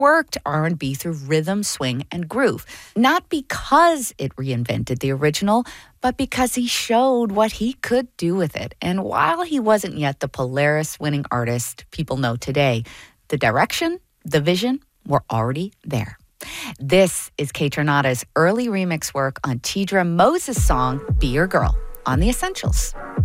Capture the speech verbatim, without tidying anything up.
worked R and B through rhythm, swing, and groove. Not because it reinvented the original, but because he showed what he could do with it. And while he wasn't yet the Polaris-winning artist people know today, the direction, the vision were already there. This is Kaytranada's early remix work on Teedra Moses' song, Be Your Girl, on The Essentials.